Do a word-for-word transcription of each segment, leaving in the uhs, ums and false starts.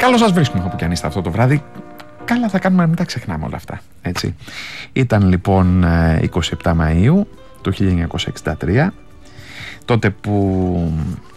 Καλώς σας βρίσκουμε όπου και αν είστε αυτό το βράδυ. Καλά θα κάνουμε να μην τα ξεχνάμε όλα αυτά, έτσι. Ήταν λοιπόν είκοσι επτά Μαΐου του χίλια εννιακόσια εξήντα τρία, τότε που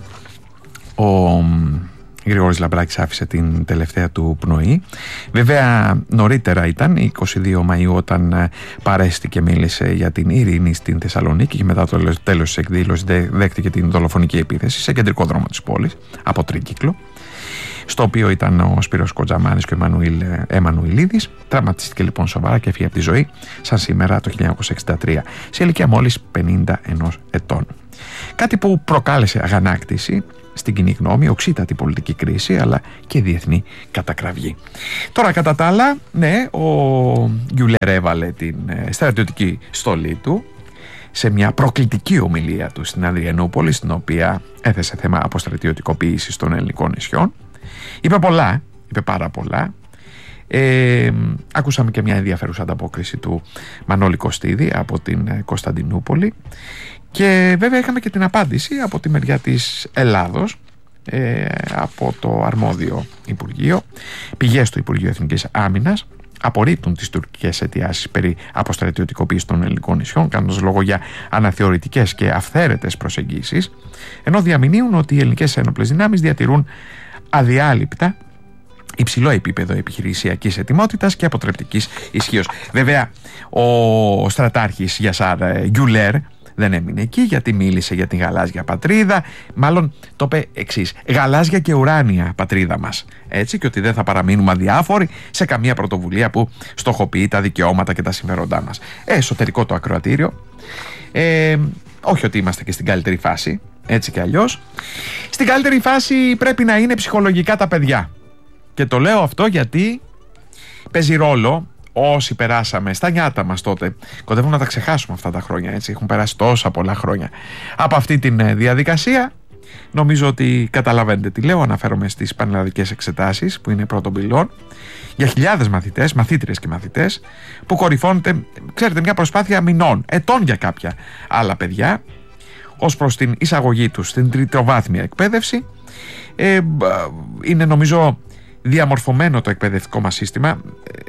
ο Γρηγόρης Λαμπράκης άφησε την τελευταία του πνοή. Βέβαια νωρίτερα ήταν είκοσι δύο Μαΐου, όταν παρέστη και μίλησε για την ειρήνη στην Θεσσαλονίκη, και μετά το τέλος της εκδήλωσης δέχτηκε την δολοφονική επίθεση σε κεντρικό δρόμο της πόλης από τρίκυκλο, στο οποίο ήταν ο Σπύρος Κοντζαμάνης και ο Εμμανουήλ Εμμανουηλίδης. Τραυματίστηκε λοιπόν σοβαρά και έφυγε από τη ζωή σαν σήμερα το χίλια εννιακόσια εξήντα τρία, σε ηλικία μόλις πενήντα ένα ετών. Κάτι που προκάλεσε αγανάκτηση στην κοινή γνώμη, οξύτατη πολιτική κρίση, αλλά και διεθνή κατακραυγή. Τώρα, κατά τα άλλα, ναι, ο Γκιουλέρ έβαλε την στρατιωτική στολή του σε μια προκλητική ομιλία του στην Ανδριανούπολη, στην οποία έθεσε θέμα αποστρατιωτικοποίησης των ελληνικών νησιών. Είπε πολλά, είπε πάρα πολλά. Ε, ακούσαμε και μια ενδιαφέρουσα ανταπόκριση του Μανώλη Κωστίδη από την Κωνσταντινούπολη, και βέβαια είχαμε και την απάντηση από τη μεριά της Ελλάδος, ε, από το αρμόδιο Υπουργείο. Πηγές του Υπουργείου Εθνικής Άμυνας απορρίπτουν τις τουρκικές αιτιάσεις περί αποστρατιωτικοποίησης των ελληνικών νησιών, κάνοντας λόγο για αναθεωρητικές και αυθαίρετες προσεγγίσεις, ενώ διαμηνύουν ότι οι ελληνικές ένοπλες δυνάμεις διατηρούν αδιάλειπτα υψηλό επίπεδο επιχειρησιακής ετοιμότητας και αποτρεπτικής ισχύως. Βέβαια, ο στρατάρχης Γιασάρ Γκιουλέρ δεν έμεινε εκεί, γιατί μίλησε για την γαλάζια πατρίδα. Μάλλον το είπε εξής: γαλάζια και ουράνια πατρίδα μας. Έτσι, και ότι δεν θα παραμείνουμε αδιάφοροι σε καμία πρωτοβουλία που στοχοποιεί τα δικαιώματα και τα συμφέροντά μας. Ε, εσωτερικό το ακροατήριο. Ε, όχι ότι είμαστε και στην καλύτερη φάση, έτσι και αλλιώς. Στην καλύτερη φάση πρέπει να είναι ψυχολογικά τα παιδιά. Και το λέω αυτό γιατί παίζει ρόλο. Όσοι περάσαμε στα νιάτα μας τότε, κοντεύουμε να τα ξεχάσουμε αυτά τα χρόνια, έτσι, έχουν περάσει τόσα πολλά χρόνια από αυτή τη διαδικασία. Νομίζω ότι καταλαβαίνετε τι λέω. Αναφέρομαι στις πανελλαδικές εξετάσεις, που είναι πρώτων πυλών, για χιλιάδες μαθητές, μαθήτριες και μαθητές, που κορυφώνεται, ξέρετε, μια προσπάθεια μηνών, ετών για κάποια άλλα παιδιά, ως προς την εισαγωγή τους στην τριτοβάθμια εκπαίδευση. ε, Είναι νομίζω διαμορφωμένο το εκπαιδευτικό μας σύστημα,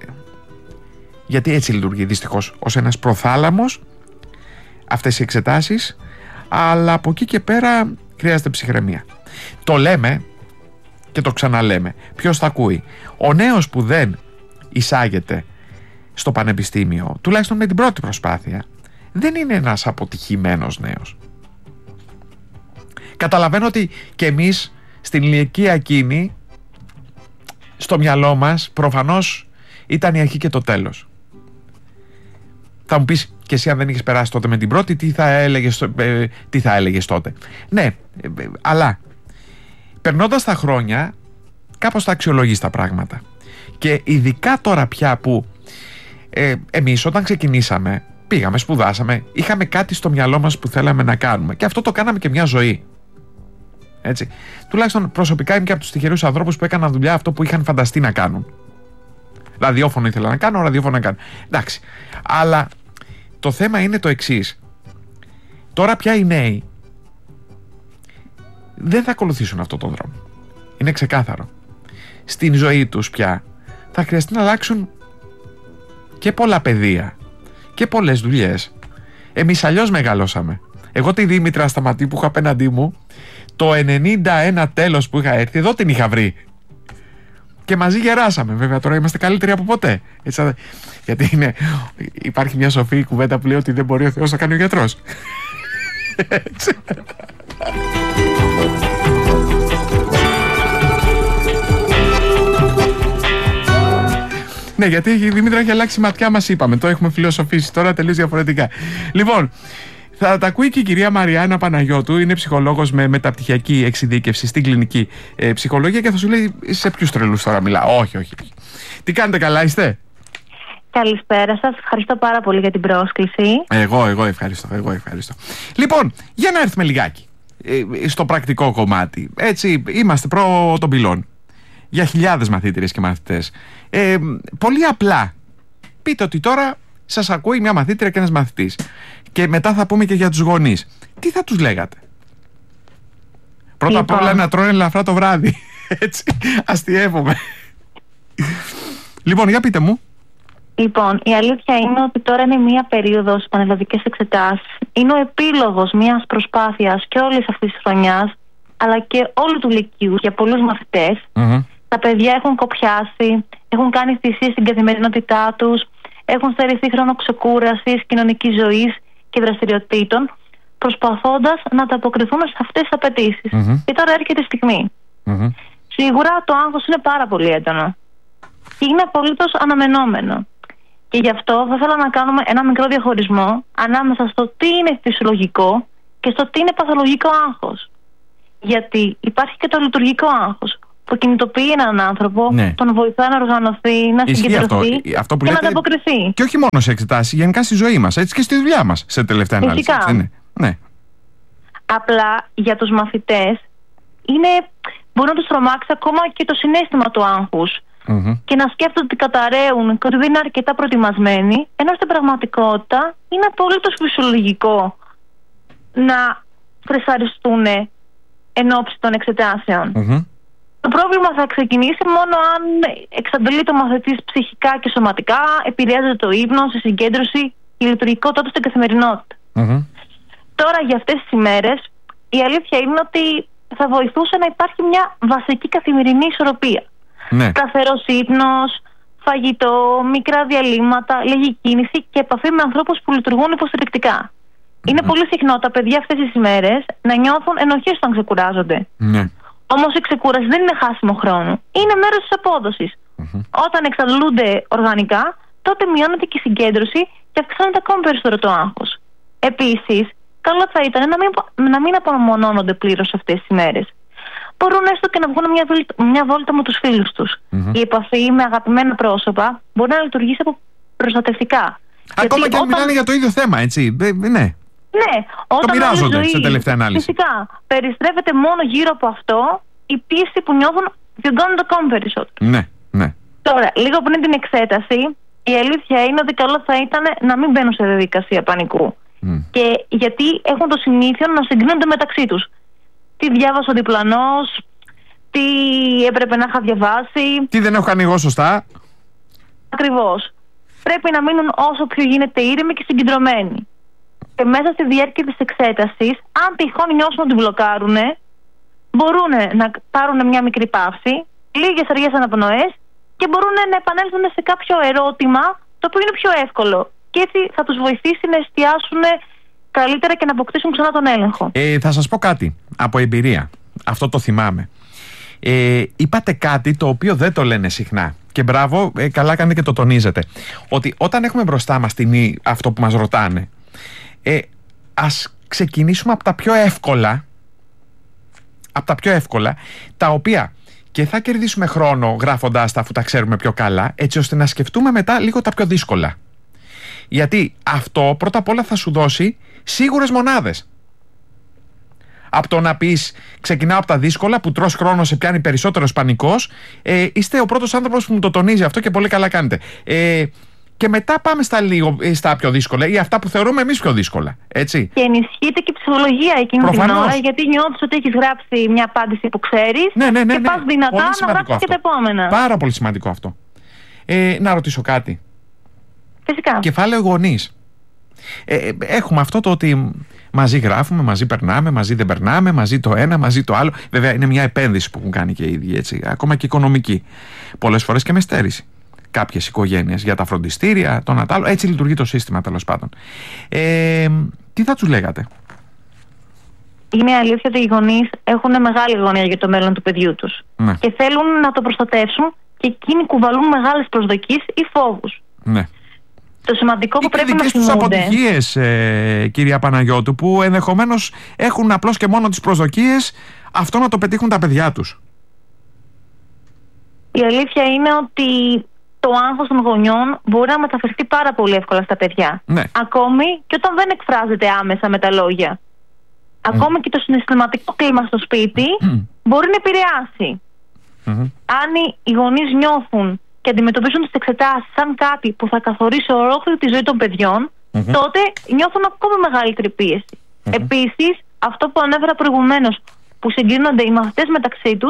γιατί έτσι λειτουργεί δυστυχώς, ως ένας προθάλαμος αυτές οι εξετάσεις, αλλά από εκεί και πέρα χρειάζεται ψυχραιμία. Το λέμε και το ξαναλέμε. Ποιος θα ακούει? Ο νέος που δεν εισάγεται στο πανεπιστήμιο, τουλάχιστον με την πρώτη προσπάθεια, δεν είναι ένας αποτυχημένος νέος. Καταλαβαίνω ότι και εμείς στην ηλικία εκείνη, στο μυαλό μας προφανώς ήταν η αρχή και το τέλος. Θα μου πεις και εσύ, αν δεν είχες περάσει τότε με την πρώτη, τι θα έλεγες, ε, τι θα έλεγες τότε? Ναι, ε, ε, αλλά περνώντας τα χρόνια κάπως θα αξιολογείς τα πράγματα. Και ειδικά τώρα πια που ε, εμείς όταν ξεκινήσαμε, πήγαμε, σπουδάσαμε, είχαμε κάτι στο μυαλό μας που θέλαμε να κάνουμε, και αυτό το κάναμε και μια ζωή. Έτσι. Τουλάχιστον προσωπικά είμαι και από τους τυχερούς ανθρώπους που έκαναν δουλειά αυτό που είχαν φανταστεί να κάνουν. Ραδιόφωνο ήθελα να κάνω, ραδιόφωνο να κάνω. Εντάξει. Αλλά το θέμα είναι το εξής. Τώρα πια οι νέοι δεν θα ακολουθήσουν αυτό τον δρόμο. Είναι ξεκάθαρο. Στην ζωή τους πια θα χρειαστεί να αλλάξουν και πολλά παιδεία και πολλές δουλειές. Εμείς αλλιώς μεγαλώσαμε. Εγώ τη Δήμητρα Σταματή που είχα απέναντί μου, το ενενήντα ένα τέλος που είχα έρθει, εδώ την είχα βρει. Και μαζί γεράσαμε. Βέβαια τώρα είμαστε καλύτεροι από ποτέ. Έτσι, γιατί είναι, υπάρχει μια σοφή κουβέντα που λέει ότι δεν μπορεί ο Θεός να κάνει ο γιατρός. Έτσι. Ναι, γιατί η Δήμητρα έχει αλλάξει η ματιά μας, είπαμε. Το έχουμε φιλοσοφήσει τώρα τελείως διαφορετικά. Λοιπόν, θα τα ακούει και η κυρία Μαριάννα Παναγιώτου, είναι ψυχολόγος με μεταπτυχιακή εξειδίκευση στην κλινική ε, ψυχολογία, και θα σου λέει σε ποιους τρελούς τώρα μιλάω. Όχι, όχι. Τι κάνετε, καλά είστε? Καλησπέρα σας, ευχαριστώ πάρα πολύ για την πρόσκληση. Εγώ, εγώ ευχαριστώ, εγώ ευχαριστώ. Λοιπόν, για να έρθουμε λιγάκι ε, στο πρακτικό κομμάτι. Έτσι, είμαστε προ των πυλών. Για χιλιάδες μαθήτριες και μαθητές. Ε, πολύ απλά, πείτε ότι τώρα σας ακούει μια μαθήτρια και ένας μαθητής. Και μετά θα πούμε και για τους γονείς. Τι θα τους λέγατε? Πρώτα απ' όλα να τρώνε ελαφρά το βράδυ. Έτσι, αστιεύομαι. Λοιπόν, για πείτε μου. Λοιπόν, η αλήθεια είναι ότι τώρα είναι μία περίοδος πανελλαδικές εξετάσεις. Είναι ο επίλογος μιας προσπάθειας και όλης αυτής της χρονιάς, αλλά και όλου του Λυκείου για πολλούς μαθητές. Mm-hmm. Τα παιδιά έχουν κοπιάσει, έχουν κάνει θυσίες στην καθημερινότητά τους, έχουν στερηθεί χρόνο ξεκούρασης, κοινωνικής ζωής και δραστηριοτήτων, προσπαθώντας να ανταποκριθούν σε αυτές τις απαιτήσεις. Mm-hmm. Και τώρα έρχεται η στιγμή. Mm-hmm. Σίγουρα το άγχος είναι πάρα πολύ έντονο και είναι απολύτως αναμενόμενο. Και γι' αυτό θα ήθελα να κάνουμε ένα μικρό διαχωρισμό ανάμεσα στο τι είναι φυσιολογικό και στο τι είναι παθολογικό άγχος. Γιατί υπάρχει και το λειτουργικό άγχος που κινητοποιεί έναν άνθρωπο, ναι. τον βοηθά να οργανωθεί, να Ισχύει συγκεντρωθεί αυτό, αυτό που και λέτε, να ανταποκριθεί. Και όχι μόνο σε εξετάσεις, γενικά στη ζωή μας, έτσι και στη δουλειά μας σε τελευταία ανάλυση. Φυσικά. Ναι. Απλά για τους μαθητές είναι, μπορεί να τους τρομάξει ακόμα και το συναίσθημα του άγχους. Mm-hmm. Και να σκέφτονται ότι καταραίουν και ότι δεν είναι αρκετά προετοιμασμένοι, ενώ στην πραγματικότητα είναι απολύτως φυσιολογικό να στρεσαριστούν εν ώψη των εξετάσεων. Mm-hmm. Το πρόβλημα θα ξεκινήσει μόνο αν εξαντλείται ο μαθητής ψυχικά και σωματικά, επηρεάζεται το ύπνο, η συγκέντρωση, η λειτουργικότητα του στην καθημερινότητα. Mm-hmm. Τώρα για αυτές τις ημέρες η αλήθεια είναι ότι θα βοηθούσε να υπάρχει μια βασική καθημερινή ισορροπία. Ναι. Σταθερός ύπνος, φαγητό, μικρά διαλύματα, λίγη κίνηση και επαφή με ανθρώπους που λειτουργούν υποστηρικτικά. Mm-hmm. Είναι πολύ συχνό τα παιδιά αυτές τις ημέρες να νιώθουν ενοχές όταν ξεκουράζονται. Ναι. Όμως η ξεκούραση δεν είναι χάσιμο χρόνο. Είναι μέρος της απόδοσης. Mm-hmm. Όταν εξαντλούνται οργανικά, τότε μειώνεται και η συγκέντρωση και αυξάνεται ακόμη περισσότερο το άγχος. Επίσης, καλό θα ήταν να μην, να μην απομονώνονται πλήρως αυτές τις ημέρες. Μπορούν έστω και να βγουν μια, μια βόλτα με τους φίλους τους. Mm-hmm. Η επαφή με αγαπημένα πρόσωπα μπορεί να λειτουργήσει από προστατευτικά. Ακόμα και αν όταν... μιλάνε για το ίδιο θέμα, έτσι. Ναι. Ναι, όταν το μοιράζονται ζωή, σε τελευταία ανάλυση. Φυσικά. Περιστρέφεται μόνο γύρω από αυτό, η πίεση που νιώθουν διωγγώνουν το ακόμη περισσότερο. Ναι, ναι. Τώρα, λίγο πριν την εξέταση, η αλήθεια είναι ότι καλό θα ήταν να μην μπαίνουν σε διαδικασία πανικού. Mm. Και γιατί έχουν το συνήθειο να συγκρίνονται μεταξύ τους. Τι διάβασε ο διπλανός, τι έπρεπε να είχα διαβάσει. Τι δεν έχω κάνει εγώ σωστά. Ακριβώς. Πρέπει να μείνουν όσο πιο γίνεται ήρεμοι και συγκεντρωμένοι. Και μέσα στη διάρκεια της εξέτασης, αν τυχόν νιώσουν ότι μπλοκάρουν, μπορούν να πάρουν μια μικρή παύση, λίγες αργές αναπνοές και μπορούν να επανέλθουν σε κάποιο ερώτημα το οποίο είναι πιο εύκολο. Και έτσι θα τους βοηθήσει να εστιάσουν καλύτερα και να αποκτήσουν ξανά τον έλεγχο. Ε, θα σας πω κάτι από εμπειρία. Αυτό το θυμάμαι. Ε, είπατε κάτι το οποίο δεν το λένε συχνά. Και μπράβο, ε, καλά κάνετε και το τονίζετε. Ότι όταν έχουμε μπροστά μας την, αυτό που μας ρωτάνε, ε, ας ξεκινήσουμε από τα πιο εύκολα, από τα πιο εύκολα, τα οποία και θα κερδίσουμε χρόνο γράφοντάς τα αφού τα ξέρουμε πιο καλά, έτσι ώστε να σκεφτούμε μετά λίγο τα πιο δύσκολα. Γιατί αυτό πρώτα απ' όλα θα σου δώσει σίγουρες μονάδες. Από το να πεις ξεκινάω από τα δύσκολα που τρως χρόνο, σε πιάνει περισσότερος πανικός, ε, είστε ο πρώτος άνθρωπος που μου το τονίζει αυτό και πολύ καλά κάνετε. Ε, και μετά πάμε στα, λίγο, στα πιο δύσκολα ή αυτά που θεωρούμε εμείς πιο δύσκολα. Έτσι. Και ενισχύεται και η ψυχολογία εκείνη την ώρα, γιατί νιώθεις ότι έχεις γράψει μια απάντηση που ξέρεις, ναι, ναι, ναι, και ναι. πας δυνατά να γράψεις και τα επόμενα. Πάρα πολύ σημαντικό αυτό. Ε, να ρωτήσω κάτι. Φυσικά. Κεφάλαιο γονείς. Ε, έχουμε αυτό το ότι μαζί γράφουμε, μαζί περνάμε, μαζί δεν περνάμε, μαζί το ένα, μαζί το άλλο. Βέβαια είναι μια επένδυση που έχουν κάνει και οι ίδιοι, έτσι, ακόμα και οικονομική. Πολλές φορές και με στέρηση. Κάποιες οικογένειες για τα φροντιστήρια, το Νατάλο. Έτσι λειτουργεί το σύστημα, τέλος πάντων. Ε, τι θα τους λέγατε? Είναι αλήθεια ότι οι γονείς έχουν μεγάλη αγωνία για το μέλλον του παιδιού τους. Ναι. Και θέλουν να το προστατεύσουν και εκείνοι κουβαλούν μεγάλες προσδοκίες ή φόβους. Ναι. Το σημαντικό που ή πρέπει και να θυμούνται. Ή και δικές τους αποτυχίες, ε, κυρία Παναγιώτου, που ενδεχομένως έχουν απλώς και μόνο τις προσδοκίες αυτό να το πετύχουν τα παιδιά τους. Η αλήθεια είναι ότι το άγχος των γονιών μπορεί να μεταφερθεί πάρα πολύ εύκολα στα παιδιά. Ναι. Ακόμη και όταν δεν εκφράζεται άμεσα με τα λόγια. Mm. Ακόμη και το συναισθηματικό κλίμα στο σπίτι mm. μπορεί να επηρεάσει. Mm-hmm. Αν οι γονείς νιώθουν και αντιμετωπίζουν τις εξετάσεις σαν κάτι που θα καθορίσει ολόκληρη τη ζωή των παιδιών, mm-hmm. τότε νιώθουν ακόμη μεγαλύτερη πίεση. Mm-hmm. Επίσης, αυτό που ανέφερα προηγουμένως, που συγκρίνονται οι μαθητές μεταξύ τους,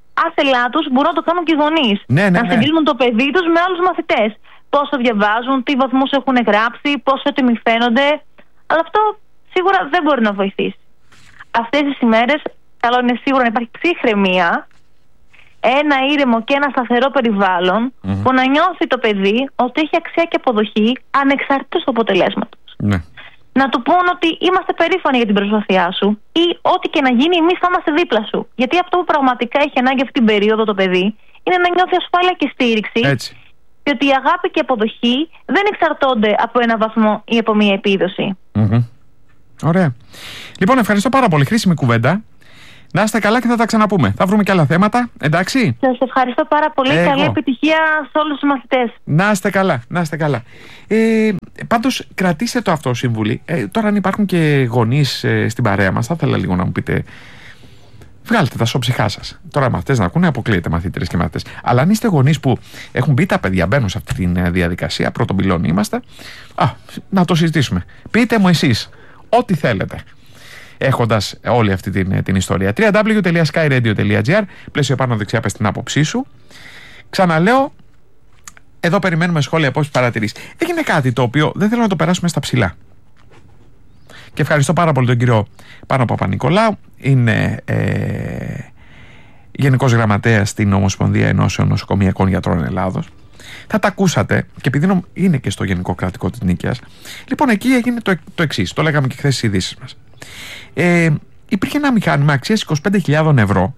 άθελά τους μπορούν να το κάνουν και οι γονείς. Ναι, ναι, να ναι. συγκρίνουν το παιδί τους με άλλους μαθητές. Πόσο διαβάζουν, τι βαθμούς έχουν γράψει, πόσο έτοιμοι φαίνονται. Αλλά αυτό σίγουρα δεν μπορεί να βοηθήσει. Αυτές τις ημέρες, καλό είναι σίγουρα να υπάρχει ψυχραιμία, ένα ήρεμο και ένα σταθερό περιβάλλον, mm-hmm. που να νιώθει το παιδί ότι έχει αξία και αποδοχή ανεξαρτήτως του αποτελέσματος. Ναι. Να του πούν ότι είμαστε περήφανοι για την προσπάθειά σου ή ό,τι και να γίνει, εμείς θα είμαστε δίπλα σου. Γιατί αυτό που πραγματικά έχει ανάγκη αυτή την περίοδο το παιδί είναι να νιώθει ασφάλεια και στήριξη. Έτσι. Και ότι η αγάπη και η αποδοχή δεν εξαρτώνται από ένα βαθμό ή από μία επίδοση. Mm-hmm. Ωραία. Λοιπόν, ευχαριστώ πάρα πολύ. Χρήσιμη κουβέντα. Να είστε καλά και θα τα ξαναπούμε. Θα βρούμε και άλλα θέματα. Εντάξει. Σας ευχαριστώ πάρα πολύ. Εγώ. Καλή επιτυχία σε όλους τους μαθητές. Να είστε καλά. Να είστε καλά. Ε, πάντως, κρατήστε το αυτό, σύμβουλοι. Ε, τώρα, αν υπάρχουν και γονείς ε, στην παρέα μας, θα ήθελα λίγο να μου πείτε. Βγάλτε τα σώψυχά σας. Τώρα, μαθητές να ακούνε, αποκλείεται μαθήτρες και μαθητές. Αλλά αν είστε γονείς που έχουν μπει τα παιδιά, μπαίνουν σε αυτή τη διαδικασία, πρώτον πυλώνη είμαστε, α, να το συζητήσουμε. Πείτε μου εσείς ό,τι θέλετε. Έχοντας όλη αυτή την, την ιστορία. double-u double-u double-u τελεία sky radio τελεία gr, πλαίσιο πάνω δεξιά, πες την άποψή σου. Ξαναλέω, εδώ περιμένουμε σχόλια, απόψεις, παρατηρήσεις. Έγινε κάτι το οποίο δεν θέλω να το περάσουμε στα ψηλά. Και ευχαριστώ πάρα πολύ τον κύριο Πάνο Παπα-Νικολάου. Είναι ε, Γενικός Γραμματέας στην Ομοσπονδία Ενώσεων Νοσοκομειακών Γιατρών Ελλάδος. Θα τα ακούσατε, και επειδή είναι και στο Γενικό Κρατικό της Νίκαιας. Λοιπόν, εκεί έγινε το, το εξής. Το λέγαμε και χθες στις ειδήσεις μας. Ε, υπήρχε ένα μηχάνημα αξίας είκοσι πέντε χιλιάδες ευρώ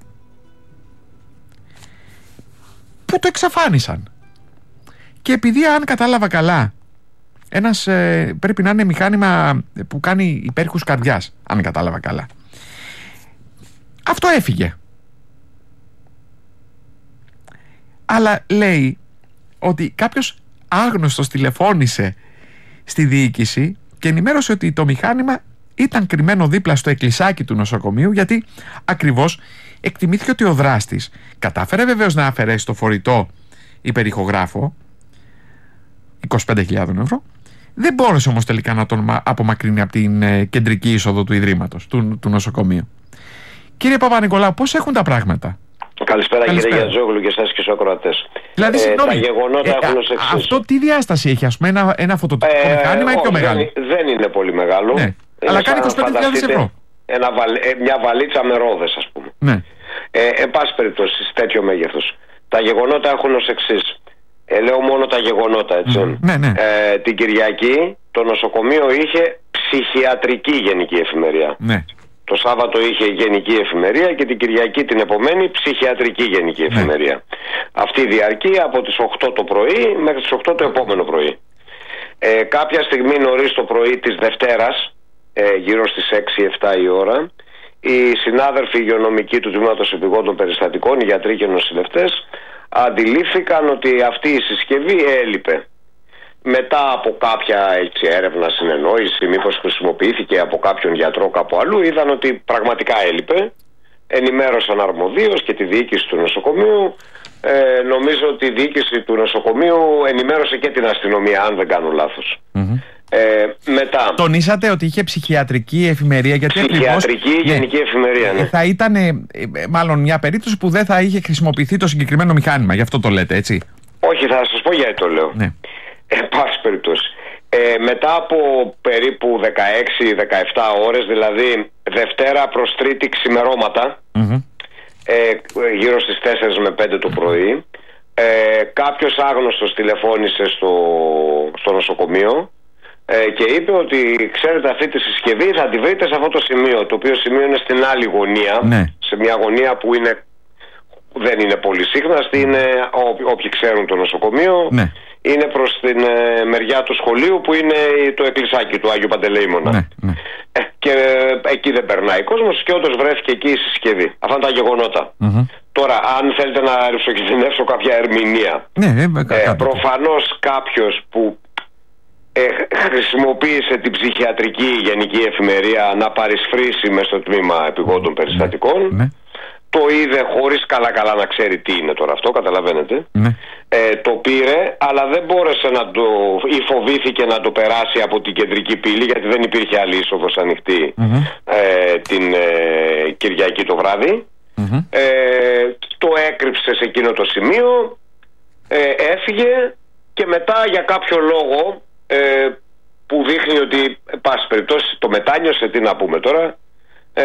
που το εξαφάνισαν. Και επειδή, αν κατάλαβα καλά, ένας, ε, πρέπει να είναι μηχάνημα που κάνει υπέρηχους καρδιάς, αν κατάλαβα καλά, αυτό έφυγε. Αλλά λέει ότι κάποιος άγνωστος τηλεφώνησε στη διοίκηση και ενημέρωσε ότι το μηχάνημα ήταν κρυμμένο δίπλα στο εκκλησάκι του νοσοκομείου, γιατί ακριβώς εκτιμήθηκε ότι ο δράστης κατάφερε βεβαίως να αφαιρέσει το φορητό υπερηχογράφο είκοσι πέντε χιλιάδες ευρώ, δεν μπόρεσε όμως τελικά να τον απομακρύνει από την ε, κεντρική είσοδο του Ιδρύματος, του, του νοσοκομείου. Κύριε Παπα-Νικολάου, πώς έχουν τα πράγματα? Καλησπέρα, Καλησπέρα. κύριε Γιατζόγλου, και εσάς και στους ακροατές. Δηλαδή, ε, συγγνώμη, τα γεγονότα ε, έχουν ως εξής. Αυτό τι διάσταση έχει, ας πούμε, ένα, ένα φωτοτυπικό ε, μηχάνημα ή πιο μεγάλο? Δεν, δεν είναι πολύ μεγάλο. Ναι. Αλλά κάνει είκοσι πέντε χιλιάδες ευρώ. Ένα, μια βαλίτσα με ρόδες, ας πούμε. Ναι. Ε, εν πάση περιπτώσει, σε τέτοιο μέγεθος. Τα γεγονότα έχουν ως εξής. Ε, λέω μόνο τα γεγονότα, έτσι. Mm. Ναι, ναι. Ε, την Κυριακή το νοσοκομείο είχε ψυχιατρική γενική εφημερία. Ναι. Το Σάββατο είχε γενική εφημερία και την Κυριακή την επομένη ψυχιατρική γενική εφημερία. Ναι. Αυτή διαρκεί από τις οκτώ το πρωί μέχρι τις οκτώ το επόμενο πρωί. Ε, κάποια στιγμή νωρίς το πρωί της Δευτέρας, ε, γύρω στις έξι επτά η ώρα, οι συνάδελφοι υγειονομικοί του Τμήματος Επιγόντων Περιστατικών, οι γιατροί και νοσηλευτές, αντιλήφθηκαν ότι αυτή η συσκευή έλειπε. Μετά από κάποια έτσι, έρευνα, συνεννόηση, μήπως χρησιμοποιήθηκε από κάποιον γιατρό κάπου αλλού, είδαν ότι πραγματικά έλειπε. Ενημέρωσαν αρμοδίως και τη διοίκηση του νοσοκομείου. Ε, νομίζω ότι η διοίκηση του νοσοκομείου ενημέρωσε και την αστυνομία, αν δεν κάνω λάθος. Mm-hmm. Ε, μετά... Τονίσατε ότι είχε ψυχιατρική εφημερία, γιατί ψυχιατρική ακριβώς, γενική ναι, εφημερία, ναι. Θα ήταν ε, μάλλον μια περίπτωση που δεν θα είχε χρησιμοποιηθεί το συγκεκριμένο μηχάνημα. Γι' αυτό το λέτε, έτσι? Όχι, θα σας πω γιατί το λέω. Ναι. Εν πάση περιπτώσει. Ε, μετά από περίπου δεκαέξι δεκαεπτά ώρες, δηλαδή Δευτέρα προς Τρίτη ξημερώματα, mm-hmm. ε, γύρω στις τέσσερις με πέντε το πρωί, ε, κάποιος άγνωστος τηλεφώνησε στο, στο νοσοκομείο ε, και είπε ότι ξέρετε, αυτή τη συσκευή θα τη βρείτε σε αυτό το σημείο, το οποίο σημείο είναι στην άλλη γωνία, ναι. σε μια γωνία που είναι, δεν είναι πολύ σύχναστη, είναι, ό, όποιοι ξέρουν το νοσοκομείο, ναι. είναι προς την ε, μεριά του σχολείου που είναι το εκκλησάκι του Άγιου Παντελεήμωνα. Ναι, ναι. Ε, και ε, εκεί δεν περνάει κόσμος και όντως βρέθηκε εκεί η συσκευή. Αυτά είναι τα γεγονότα. Mm-hmm. Τώρα, αν θέλετε να ρηψοκινδυνεύσω κάποια ερμηνεία, ναι, ε, ε, προφανώς κάποιος που ε, χρησιμοποίησε την ψυχιατρική γενική εφημερία να παρισφρήσει μες στο τμήμα επιγόντων περιστατικών, ναι. το είδε χωρίς καλά καλά να ξέρει τι είναι τώρα αυτό, καταλαβαίνετε. Ναι. Ε, το πήρε, αλλά δεν μπόρεσε να το, ή φοβήθηκε να το περάσει από την κεντρική πύλη, γιατί δεν υπήρχε άλλη είσοδος ανοιχτή mm-hmm. ε, την ε, Κυριακή το βράδυ. Mm-hmm. Mm-hmm. Ε, το έκρυψε σε εκείνο το σημείο, ε, έφυγε και μετά για κάποιο λόγο ε, που δείχνει ότι, πάση περιπτώσει, το μετάνιωσε, τι να πούμε τώρα, ε,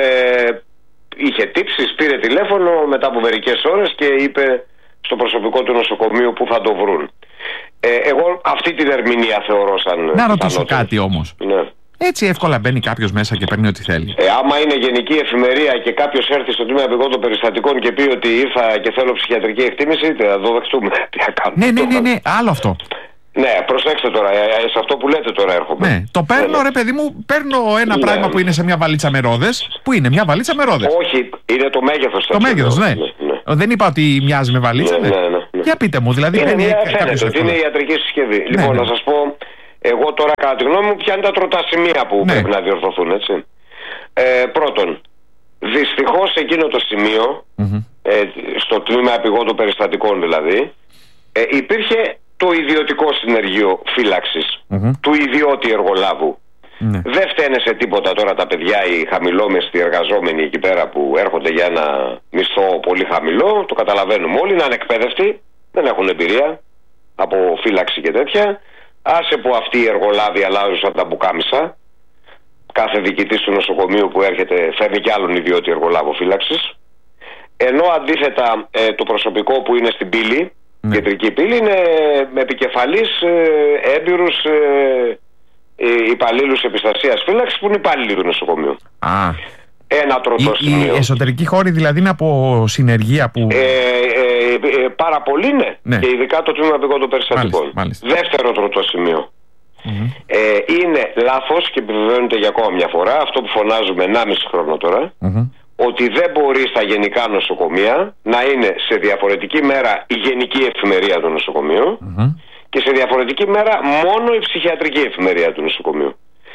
είχε τύψεις, πήρε τηλέφωνο μετά από μερικές ώρες και είπε στο προσωπικό του νοσοκομείου που θα το βρουν. Ε, εγώ αυτή την ερμηνεία θεωρώ σαν... Να ρωτήσω κάτι όμως. Ναι. Έτσι εύκολα μπαίνει κάποιος μέσα και παίρνει ό,τι θέλει? Ε, άμα είναι γενική εφημερία και κάποιος έρθει στο τμήμα επιγόντων περιστατικών και πει ότι ήρθα και θέλω ψυχιατρική εκτίμηση, θα το δεχτούμε. Τι θα κάνουμε? Ναι, ναι, ναι, ναι, άλλο αυτό. Ναι, προσέξτε τώρα, σε αυτό που λέτε τώρα έρχομαι. Ναι, το παίρνω, ρε παιδί μου, παίρνω ένα ναι. πράγμα που είναι σε μια βαλίτσα με ρόδες. Που είναι μια βαλίτσα με ρόδες. Όχι, είναι το μέγεθος. Το μέγεθος, ναι. Ναι, ναι. Δεν είπα ότι μοιάζει με βαλίτσα. Ναι, ναι, ναι, ναι. Για πείτε μου, δηλαδή. Είναι, δεν είναι, φαίνεται ότι είναι ιατρική συσκευή. Ναι, λοιπόν, ναι. να σας πω, εγώ τώρα κατά τη γνώμη μου, ποια είναι τα τροτά σημεία που ναι. πρέπει να διορθωθούν, έτσι. Ε, πρώτον, δυστυχώς σε εκείνο το σημείο, mm-hmm. ε, στο τμήμα επιγόντων περιστατικών δηλαδή, ε, υπήρχε το ιδιωτικό συνεργείο φύλαξης mm-hmm. του ιδιώτη εργολάβου. Mm-hmm. Δεν φταίνε σε τίποτα τώρα τα παιδιά, οι χαμηλόμεστοι εργαζόμενοι εκεί πέρα που έρχονται για ένα μισθό πολύ χαμηλό, το καταλαβαίνουμε όλοι, είναι ανεκπαίδευτοι, δεν έχουν εμπειρία από φύλαξη και τέτοια. Άσε που αυτοί οι εργολάβοι αλλάζουν τα μπουκάμισα. Κάθε διοικητής του νοσοκομείου που έρχεται φέρνει κι άλλον ιδιώτη εργολάβο φύλαξης. Ενώ αντίθετα ε, το προσωπικό που είναι στην πύλη, ναι. κεντρική πύλη, είναι με επικεφαλής ε, έμπειρους ε, ε, υπαλλήλους επιστασίας φύλαξης που είναι υπάλληλοι του νοσοκομείου. Α. Ένα τροτό σημείο. Οι εσωτερικοί χώροι δηλαδή είναι από συνεργεία που... Ε, ε, ε, πάρα πολύ ναι. ναι. Και ειδικά το τμήμα επιγόντων περιστατικών. Μάλιστα. Δεύτερο τροτό σημείο. Mm-hmm. Ε, είναι λάθος και επιβεβαιώνεται για ακόμα μια φορά αυτό που φωνάζουμε ενάμιση χρόνο τώρα, mm-hmm. ότι δεν μπορεί στα γενικά νοσοκομεία να είναι σε διαφορετική μέρα η γενική εφημερία του νοσοκομείου mm-hmm. και σε διαφορετική μέρα μόνο η ψυχιατρική εφημερία του νοσοκομείου.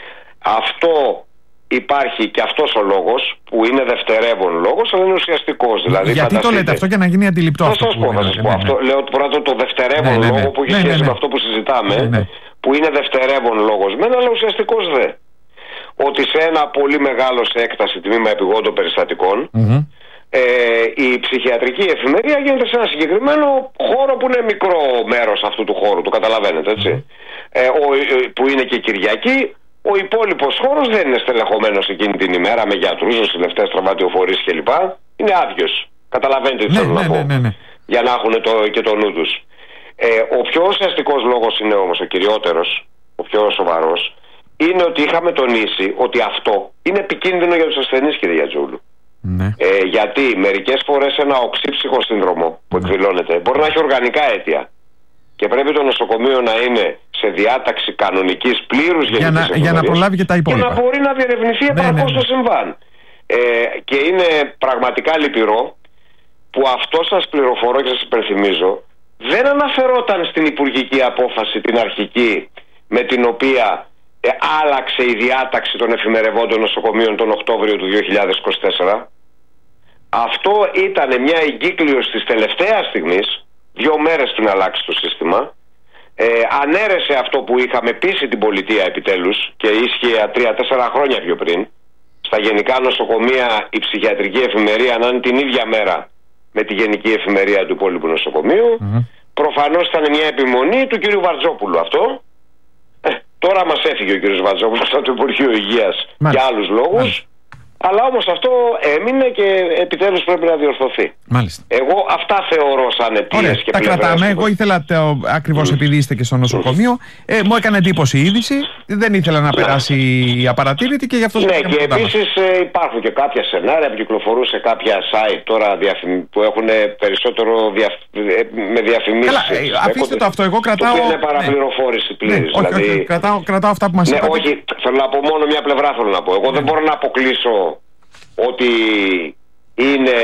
Αυτό υπάρχει και αυτός ο λόγος που είναι δευτερεύον λόγος, αλλά είναι ουσιαστικός. Δηλαδή, γιατί το λέτε αυτό για να γίνει αντιληπτό? Θα σας πω, θα σας πω. Ναι, αυτό, ναι. Λέω πρώτα το δευτερεύον ναι, ναι, ναι. λόγο που έχει ναι, σχέση ναι, ναι. με αυτό που συζητάμε, ναι, ναι. που είναι δευτερεύον λόγος μεν, αλλά ουσιαστικός δε. Ότι σε ένα πολύ μεγάλο σε έκταση τμήμα επιγόντων περιστατικών, mm-hmm. ε, η ψυχιατρική εφημερία γίνεται σε ένα συγκεκριμένο χώρο που είναι μικρό μέρος αυτού του χώρου, το καταλαβαίνετε, έτσι. Mm-hmm. Ε, ο, που είναι και Κυριακή. Ο υπόλοιπος χώρος δεν είναι στελεχωμένος εκείνη την ημέρα με γιατρούς, νοσηλευτές, τραυματιοφορείς κλπ. Είναι άδειος. Καταλαβαίνετε τι ναι, θέλω ναι, να πω. Ναι, ναι, ναι. Για να έχουν το, και το νου τους. Ε, ο πιο ουσιαστικός λόγος είναι όμως, ο κυριότερος, ο πιο σοβαρός, είναι ότι είχαμε τονίσει ότι αυτό είναι επικίνδυνο για τους ασθενείς, κύριε Γιατζούλου. Ναι. Ε, γιατί μερικές φορές ένα οξύψυχο σύνδρομο που ναι. εκδηλώνεται μπορεί να έχει οργανικά αίτια. Και πρέπει το νοσοκομείο να είναι σε διάταξη κανονικής πλήρους για να, για να προλάβει και τα υπόλοιπα. Και να μπορεί να διερευνηθεί επαρκώς ναι, ναι, ναι. το συμβάν. Ε, και είναι πραγματικά λυπηρό που αυτό σας πληροφορώ και σας υπενθυμίζω δεν αναφερόταν στην υπουργική απόφαση την αρχική με την οποία ε, άλλαξε η διάταξη των εφημερευόντων νοσοκομείων τον Οκτώβριο του δύο χιλιάδες είκοσι τέσσερα. Αυτό ήταν μια εγκύκλειος της τελευταίας στιγμής, δύο μέρες του να αλλάξει το σύστημα. Ε, ανέρεσε αυτό που είχαμε πείσει την πολιτεία επιτέλους και ίσχυε τρία-τέσσερα χρόνια πιο πριν. Στα γενικά νοσοκομεία η ψυχιατρική εφημερία να είναι την ίδια μέρα με τη γενική εφημερία του υπόλοιπου νοσοκομείου. Mm-hmm. Προφανώς ήταν μια επιμονή του κ. Βαρτζόπουλου αυτό. Ε, τώρα μας έφυγε ο κ. Βαρτζόπουλος από το Υπουργείο Υγείας για άλλους λόγους. Μάλιστα. Αλλά όμως αυτό έμεινε και επιτέλους πρέπει να διορθωθεί. Μάλιστα. Εγώ αυτά θεωρώ σαν αιτίες και τα πλευρές. Κρατάμε. Εγώ ήθελα το, ακριβώς mm. επειδή είστε και στο νοσοκομείο, ε, μου έκανε εντύπωση η είδηση. Δεν ήθελα να περάσει η απαρατήρητη και γι' αυτό. Ναι, και επίσης ε, υπάρχουν και κάποια σενάρια που κυκλοφορούν σε κάποια site τώρα διαφημι... που έχουν περισσότερο δια... με διαφημίσεις. Καλά, ε, αφήστε το αυτό. Εγώ κρατάω. Το είναι παραπληροφόρηση πλήρης. Ναι, όχι, δηλαδή... όχι, κρατάω, κρατάω αυτά που μας ναι, είπατε. Όχι, θέλω να πω μόνο μια πλευρά θέλω να πω. Εγώ ναι. δεν μπορώ να αποκλείσω ότι είναι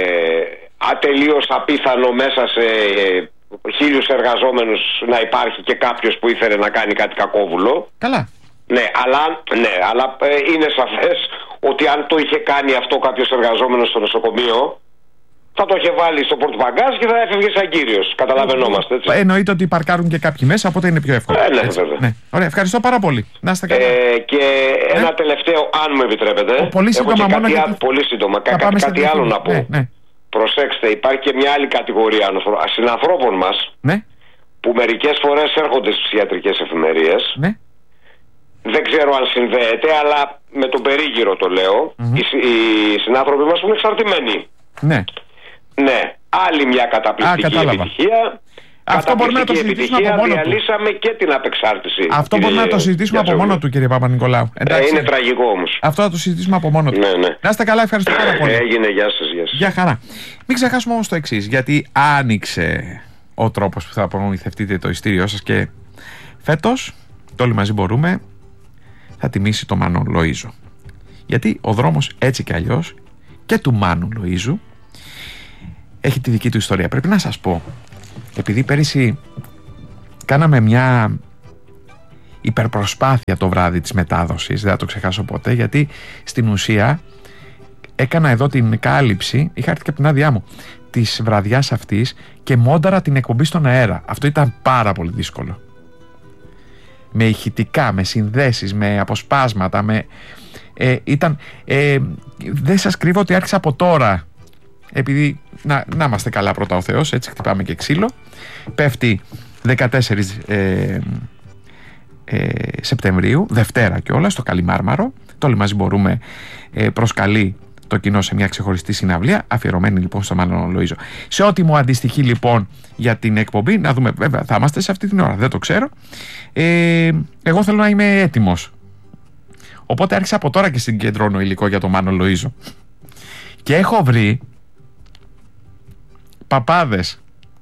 ατελείως απίθανο μέσα σε χίλιους εργαζόμενους να υπάρχει και κάποιος που ήθελε να κάνει κάτι κακόβουλο. Καλά. Ναι, αλλά, ναι, αλλά ε, είναι σαφές ότι αν το είχε κάνει αυτό κάποιος εργαζόμενος στο νοσοκομείο θα το είχε βάλει στο πορτμπαγκάζ και θα έφευγε σαν κύριος. Καταλαβαίνόμαστε, έτσι. Εννοείται ότι παρκάρουν και κάποιοι μέσα, οπότε είναι πιο εύκολο. Ε, ναι, βέβαια. Ναι. Ωραία, ευχαριστώ πάρα πολύ. Να είστε καλά. Ε, και ναι. ένα τελευταίο, αν μου επιτρέπετε. Ο, πολύ σύντομα, έχω μόνο κάτι, γιατί... πολύ σύντομα. Κα, κάτι άλλο να πω. Ναι, ναι. προσέξτε, υπάρχει και μια άλλη κατηγορία συνανθρώπων μας, ναι, που μερικές φορές έρχονται στις ιατρικές εφημερίες. Ναι. Δεν ξέρω αν συνδέεται, αλλά με τον περίγυρο το λέω. Mm-hmm. Οι, οι συνάνθρωποι μας που είναι εξαρτημένοι. Ναι. Ναι. Άλλη μια καταπληκτική Α, επιτυχία. Αυτό μπορούμε να το συζητήσουμε από μόνο του. Διαλύσαμε και την απεξάρτηση. Αυτό μπορούμε να το συζητήσουμε από μόνο του, κύριε Παπα-Νικολάου. Ε, είναι τραγικό όμως. Αυτό θα το συζητήσουμε από μόνο του. Ναι, ναι. Να είστε καλά, ευχαριστώ πάρα πολύ. Έγινε, γεια σας, γεια σας. Γεια χαρά. Μην ξεχάσουμε όμως το εξής, γιατί άνοιξε ο τρόπος που θα προμηθευτείτε το ειστήριό σας και φέτος, το όλοι μαζί μπορούμε, θα τιμήσει το Μάνο Λοΐζο. Γιατί ο δρόμος έτσι κι αλλιώς και του Μάνου Λοΐζου έχει τη δική του ιστορία. Πρέπει να σας πω, επειδή πέρυσι κάναμε μια υπερπροσπάθεια το βράδυ της μετάδοσης, δεν θα το ξεχάσω ποτέ, γιατί στην ουσία έκανα εδώ την κάλυψη, είχα έρθει και από την άδειά μου, της βραδιάς αυτής και μόνταρα την εκπομπή στον αέρα. Αυτό ήταν πάρα πολύ δύσκολο. Με ηχητικά, με συνδέσεις, με αποσπάσματα, με... Ε, ήταν... Ε, δεν σας κρύβω ότι άρχισα από τώρα, επειδή να, να είμαστε καλά πρώτα ο Θεός, έτσι χτυπάμε και ξύλο. Πέφτει δεκατέσσερις ε, ε, Σεπτεμβρίου, Δευτέρα κιόλας, στο Καλιμάρμαρο. Το όλοι μαζί μπορούμε ε, προσκαλεί το κοινό σε μια ξεχωριστή συναυλία, αφιερωμένη λοιπόν στο Μάνο Λοΐζο. Σε ό,τι μου αντιστοιχεί λοιπόν για την εκπομπή, να δούμε, βέβαια θα είμαστε σε αυτή την ώρα, δεν το ξέρω. Ε, εγώ θέλω να είμαι έτοιμος. Οπότε άρχισα από τώρα και συγκεντρώνω υλικό για το Μάνο Λοΐζο. Και έχω βρει παπάδες.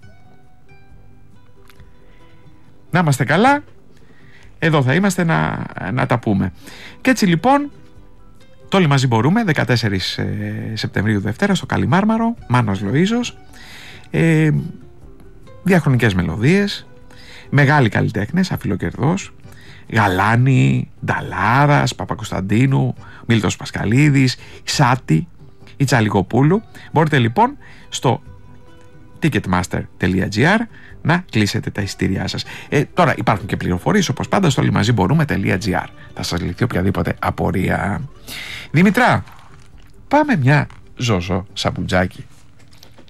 Να είμαστε καλά, εδώ θα είμαστε να, να τα πούμε. Και έτσι λοιπόν, το όλοι μαζί μπορούμε, δεκατέσσερις Σεπτεμβρίου Δευτέρα στο Καλιμάρμαρο, Μάνος Λοΐζος, ε, διαχρονικές μελωδίες, μεγάλοι καλλιτέχνες, Αφιλοκερδός, Γαλάνη, Νταλάρας, Παπακοσταντίνου, Μίλτος Πασκαλίδης, Σάτι, η Τσαλικοπούλου. Μπορείτε λοιπόν στο ticketmaster τελεία gr να κλείσετε τα εισιτήριά σας. Ε, τώρα υπάρχουν και πληροφορίες, όπως πάντα, στο όλοι μαζί μπορούμε.gr. Θα σας λυθεί οποιαδήποτε απορία. Δημητρά, πάμε μια Ζώζο Σαμπουτζάκη.